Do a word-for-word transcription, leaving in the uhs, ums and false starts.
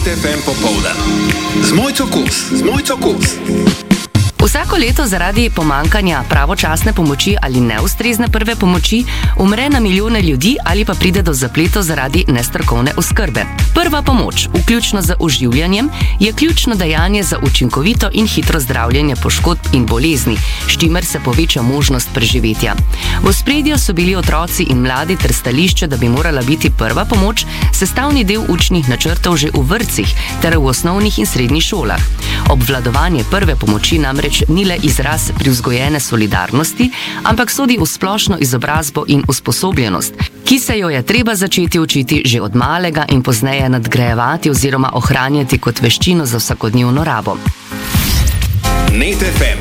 Net ef em popoldan. Z Mojco Kos, z Mojco Kos. Vsako leto zaradi pomanjkanja pravočasne pomoči ali neustrezne prve pomoči umre na milijone ljudi ali pa pride do zapletov zaradi nestrokovne oskrbe. Prva pomoč, vključno z oživljanjem, je ključno dejanje za učinkovito in hitro zdravljenje poškodb in bolezni, s čimer se poveča možnost preživetja. V ospredju so bili otroci in mladi ter stališče, da bi morala biti prva pomoč sestavni del učnih načrtov že v vrtcih ter v osnovnih in srednjih šolah. Obvladovanje prve pomoči namreč ni le izraz privzgojene solidarnosti, ampak sodi v splošno izobrazbo in usposobljenost, ki se jo je treba začeti učiti že od malega in pozneje nadgrajevati oziroma ohranjati kot veščino za vsakodnevno rabo. Net ef em.